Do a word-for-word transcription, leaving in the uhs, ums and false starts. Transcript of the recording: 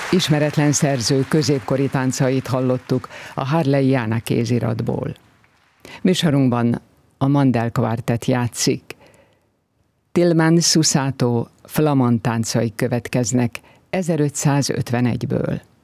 Ismeretlen szerző középkori táncait hallottuk a Harleyana kéziratból. Műsorunkban a Mandel Quartet játszik. Tilman Susato flamand táncai következnek ezerötszázötvenegyből.